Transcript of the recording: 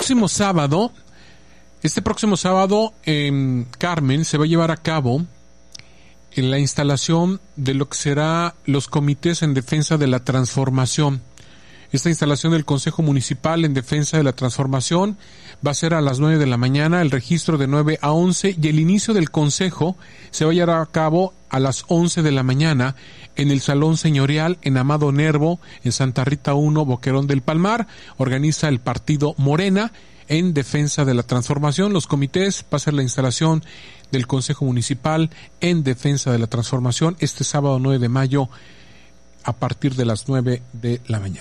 próximo sábado en Carmen se va a llevar a cabo en la instalación de lo que será los comités en defensa de la transformación. Esta instalación del Consejo Municipal en Defensa de la Transformación va a ser a las 9 de la mañana, el registro de 9 a 11 y el inicio del consejo se va a llevar a cabo a las 11 de la mañana en el Salón Señorial en Amado Nervo, en Santa Rita 1, Boquerón del Palmar. Organiza el partido Morena en Defensa de la Transformación. Los comités va a ser la instalación del Consejo Municipal en Defensa de la Transformación este sábado 9 de mayo a partir de las 9 de la mañana.